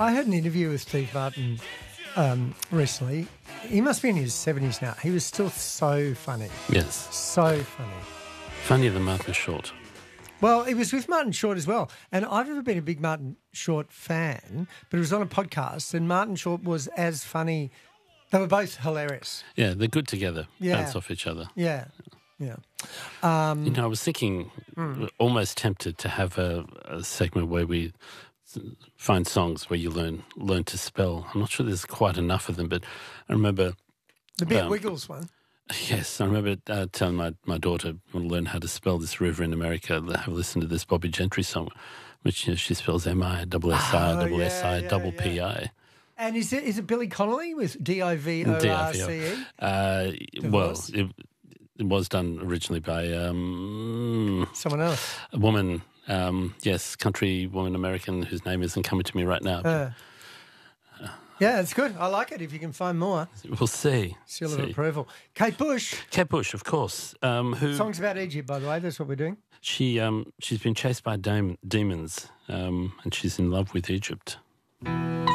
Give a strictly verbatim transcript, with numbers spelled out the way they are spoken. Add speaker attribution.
Speaker 1: I heard an interview with Steve Martin um, recently. He must be in his seventies now. He was still so funny.
Speaker 2: Yes.
Speaker 1: So funny.
Speaker 2: Funnier than Martin Short.
Speaker 1: Well, it was with Martin Short as well. And I've never been a big Martin Short fan, but it was on a podcast and Martin Short was as funny. They were both hilarious.
Speaker 2: Yeah, they're good together.
Speaker 1: Yeah.
Speaker 2: Bounce off each other.
Speaker 1: Yeah, yeah. Um,
Speaker 2: You know, I was thinking,
Speaker 1: mm.
Speaker 2: almost tempted to have a, a segment where we find songs where you learn learn to spell. I'm not sure there's quite enough of them, but I remember...
Speaker 1: The Bit
Speaker 2: um,
Speaker 1: Wiggles one.
Speaker 2: Yes, I remember uh, telling my, my daughter, I want to learn how to spell this river in America, have a listen to this Bobby Gentry song, which you know, she spells M I, double S I,
Speaker 1: Oh,
Speaker 2: double
Speaker 1: yeah,
Speaker 2: S I,
Speaker 1: yeah,
Speaker 2: double
Speaker 1: yeah.
Speaker 2: P I.
Speaker 1: And is it is it Billy Connolly with D I V O R C E?
Speaker 2: Uh, well,
Speaker 1: Divorce?
Speaker 2: it, it was done originally by um,
Speaker 1: Someone else.
Speaker 2: a woman, um, yes, country woman American whose name isn't coming to me right now.
Speaker 1: Uh, yeah, it's good. I like it if you can find more.
Speaker 2: We'll see.
Speaker 1: Seal
Speaker 2: see.
Speaker 1: of approval. Kate Bush.
Speaker 2: Kate Bush, of course. Um, who
Speaker 1: Songs about Egypt, by the way. That's what we're doing.
Speaker 2: she um, she's been chased by dam- demons, um, and she's in love with Egypt.